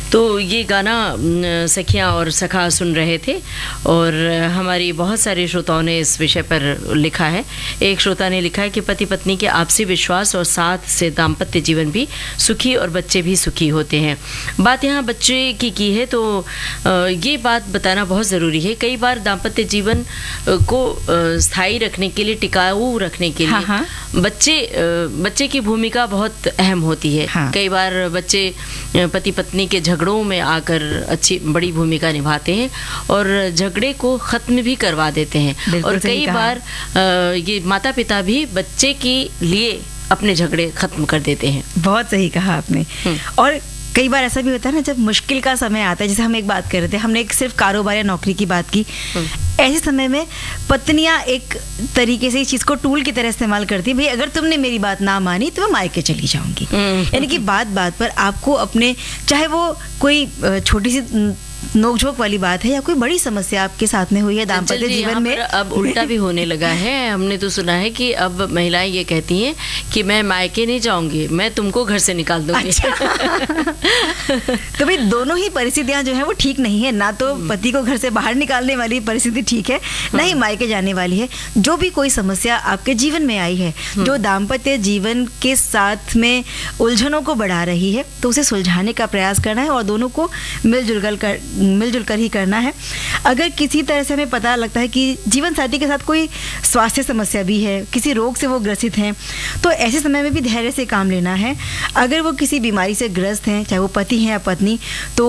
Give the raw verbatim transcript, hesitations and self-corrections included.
तो ये गाना न, सखियाँ और सखा सुन रहे थे और हमारी बहुत सारे श्रोताओं ने इस विषय पर लिखा है। एक श्रोता ने लिखा है कि पति पत्नी के आपसी विश्वास और साथ से दाम्पत्य जीवन भी सुखी और बच्चे भी सुखी होते हैं। बात यहाँ बच्चे की की है तो ये बात बताना बहुत ज़रूरी है। कई बार दाम्पत्य जीवन को स्थायी रखने के लिए, टिकाऊ रखने के लिए हाँ हाँ। बच्चे बच्चे की भूमिका बहुत अहम होती है। हाँ। कई बार बच्चे पति पत्नी के झगड़ों में आकर अच्छी बड़ी भूमिका निभाते हैं और झगड़े को ख़त्म भी करवा देते हैं। और कई बार ये माता पिता भी बच्चे के लिए अपने झगड़े खत्म कर देते हैं। बहुत सही कहा आपने। और कई बार ऐसा भी होता है ना, जब मुश्किल का समय आता है, जैसे हम एक बात कर रहे थे, हमने एक सिर्फ कारोबार या नौकरी की बात की, ऐसे समय में पत्नियां एक तरीके से इस चीज़ को टूल की तरह इस्तेमाल करती है, भाई अगर तुमने मेरी बात ना मानी तो मैं मायके चली जाऊंगी। यानी कि बात बात पर आपको अपने, चाहे वो कोई छोटी सी नोकझोंक वाली बात है या कोई बड़ी समस्या आपके साथ में हुई है दाम्पत्य जीवन में, अब उल्टा भी होने लगा है। हमने तो सुना है कि अब महिलाएं ये कहती हैं कि मैं मायके नहीं जाऊंगी, मैं तुमको घर से निकाल दूंगी। अच्छा। तो भाई दोनों ही परिस्थितियां जो है वो ठीक नहीं है, ना तो पति को घर से बाहर निकालने वाली परिस्थिति ठीक है, ना ही मायके जाने वाली है। जो भी कोई समस्या आपके जीवन में आई है, जो दाम्पत्य जीवन के साथ में उलझनों को बढ़ा रही है, तो उसे सुलझाने का प्रयास करना है और दोनों को मिलजुल कर मिलजुल कर ही करना है। अगर किसी तरह से हमें पता लगता है कि जीवन साथी के साथ कोई स्वास्थ्य समस्या भी है, किसी रोग से वो ग्रसित हैं, तो ऐसे समय में भी धैर्य से काम लेना है। अगर वो किसी बीमारी से ग्रस्त हैं, चाहे वो पति हैं या पत्नी, तो